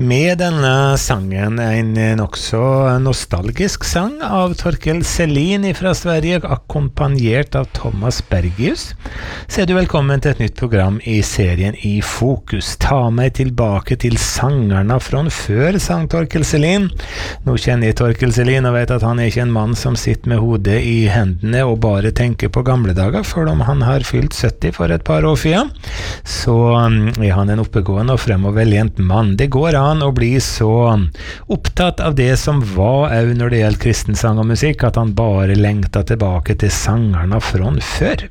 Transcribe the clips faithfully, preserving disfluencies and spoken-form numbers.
med denne sangen, en nokså nostalgisk sang av Torkel Selin fra Sverige, akkompagnert av Thomas Bergius. Så er du velkommen til et nytt program i serien I Fokus. Ta meg tilbake til sangerne fra før, sang Torkel Selin. Nå kjenner jeg Torkel Selin og vet at han er ikke en mann som sitter med hodet i hendene og bare tenker på gamle dager, for om han har fylt sytti for et par år siden, så er han en oppegående og fremoverlent mann. Det går an å bli så opptatt av det som var òg når det gjelder kristensang og musikk, at han bare lengter tilbake til sangerne fra før.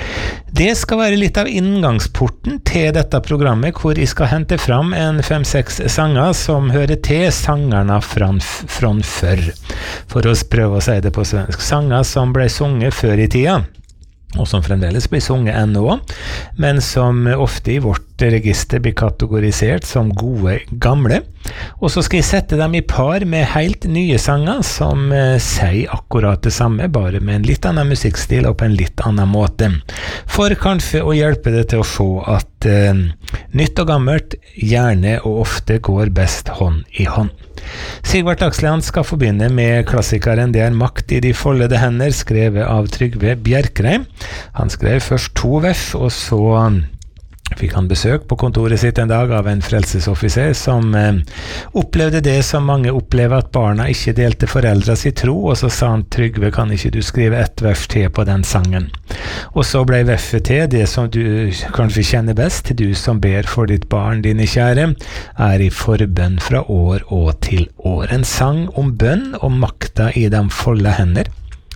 Det skal være litt av inngangsporten til dette programmet, hvor jeg skal hente fram en fem-seks sanger som hører til sangerne fra, fra før. For å prøve å si det på svensk. Sanger som ble sunget før i tida, og som fremdeles blir sunget ennå, men som ofte i vårt register blir kategorisert som gode gamle. Og så skal jeg sette dem i par med helt nye sanger som eh, sier akkurat det samme, bare med en litt annen musikkstil og på en litt annen måte. For kanskje å hjelpe det til å se at eh, nytt og gammelt gjerne og ofte går best hånd i hånd. Sigvart Dagsland skal forbinde med klassikeren Det er makt i de foldede hender, skrevet av Trygve Bjerkreim. Han skrev først to vers, og så fikk han besøk på kontoret sitt en dag av en frelsesoffiser som eh, opplevde det som mange opplever, at barna ikke delte foreldra sin tro, og så sa han: Trygve, kan ikke du skrive ett vers til på den sangen? Og så ble verfet til det som du kanskje kjenner best: du som ber for ditt barn, dine kjære, er i forbønn fra år og til år. En sang om bønn og makta i de folde hender.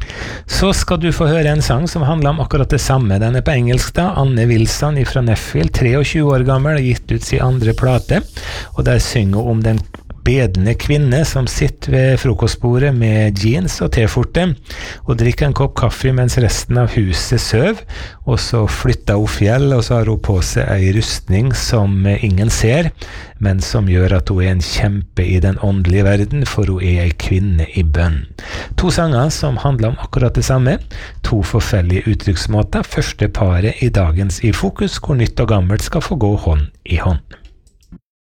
Så skal du få høre en sang som handler om akkurat det samme. Den er på engelsk da. Anne Wilson fra Nashville, tjuetre år gammel, har gitt ut sin andre plate, og der synger hun om den bedende kvinne som sitter ved frokostbordet med jeans og t-skjorte og drikker en kopp kaffe mens resten av huset søv, og så flytter hun fjell, og så har hun på seg en rustning som ingen ser, men som gjør at hun er en kjempe i den åndelige verden, for hun er en kvinne i bønn. To sanger som handler om akkurat det samme, to forskjellige uttrykksmåter. Første paret i dagens I Fokus, hvor nytt og gammelt skal få gå hånd i hånd.